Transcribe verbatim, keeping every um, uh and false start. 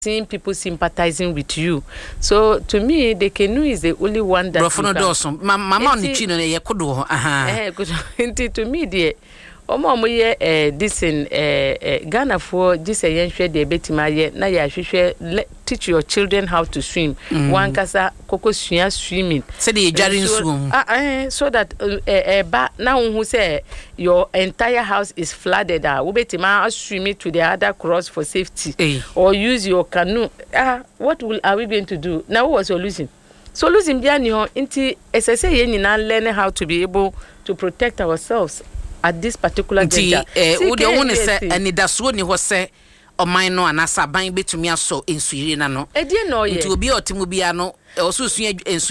seeing people sympathizing with you. So to me, the canoe is the only one that. Brofono doso. Mama ni chino ne yekodo. Aha. Eh, good. To me, the omo omo ye eh this in eh eh Ghana for this yen hwe de betima ye na ya hwehwe teach your children how to swim. Mm. One kasa koko sua swimming. Say the jarin swim. Ah eh so that eh eh ba na who say your entire house is flooded. Ah, we betima swim it to the other cross for safety. Hey. Or use your canoe. Ah, what will are we going to do? Now what was your losing? So losing bia ni ho nti esese ye nyina learn how to be able to protect ourselves at this particular danger. Eh wo de won say anidaso ni ho say oman no anasa ban betumi aso ensuire na no. E die no ye. Nti obi otimu bia no osusu ensu